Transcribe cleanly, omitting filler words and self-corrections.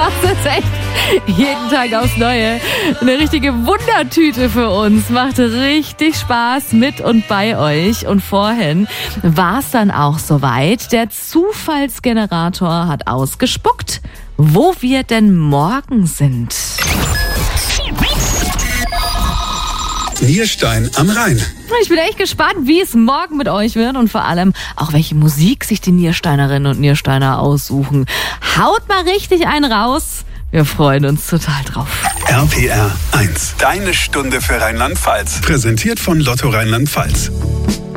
Das ist echt jeden Tag aufs Neue eine richtige Wundertüte für uns. Macht richtig Spaß mit und bei euch. Und vorhin war es dann auch soweit. Der Zufallsgenerator hat ausgespuckt, wo wir denn morgen sind. Nierstein am Rhein. Ich bin echt gespannt, wie es morgen mit euch wird und vor allem auch, welche Musik sich die Niersteinerinnen und Niersteiner aussuchen. Haut mal richtig einen raus. Wir freuen uns total drauf. RPR 1. Deine Stunde für Rheinland-Pfalz. Präsentiert von Lotto Rheinland-Pfalz.